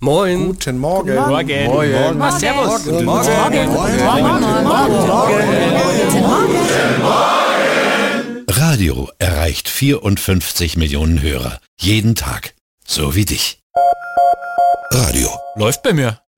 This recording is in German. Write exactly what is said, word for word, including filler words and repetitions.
Moin. Guten Morgen. Morgen. Morgen. Morgen. Morgen. Servus. Guten Morgen. Morgen. Radio erreicht vierundfünfzig Millionen Hörer. Jeden Tag. So wie dich. Radio. Läuft bei mir.